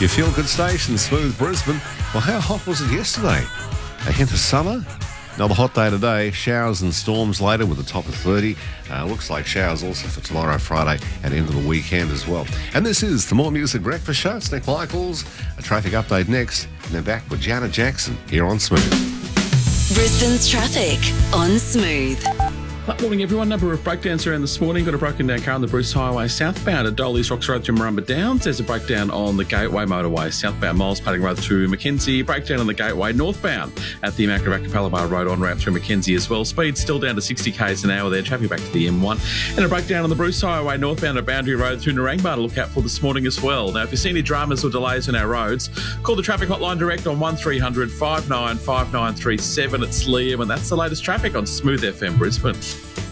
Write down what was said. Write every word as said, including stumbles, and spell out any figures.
Your feel-good station, Smooth Brisbane. Well, how hot was it yesterday? A hint of summer? Another hot day today. Showers and storms later with a top of thirty. Uh, looks like showers also for tomorrow, Friday, and into the weekend as well. And this is the More Music Breakfast Show. It's Nick Michaels. A traffic update next. And then back with Janet Jackson here on Smooth. Brisbane's traffic on Smooth. Good morning, everyone. Number of breakdowns around this morning. Got a broken down car on the Bruce Highway southbound at Dolly's Rocks Road to Marumba Downs. There's a breakdown on the Gateway Motorway southbound Miles Padding Road through Mackenzie. Breakdown on the Gateway northbound at the Immaculate Capalabar Road on ramp through Mackenzie as well. Speed still down to sixty k's an hour there. Traffic back to the M one. And a breakdown on the Bruce Highway northbound at Boundary Road through Narangba to look out for this morning as well. Now, if you see any dramas or delays on our roads, call the traffic hotline direct on one three hundred five nine five nine three seven. It's Liam, and that's the latest traffic on Smooth F M Brisbane.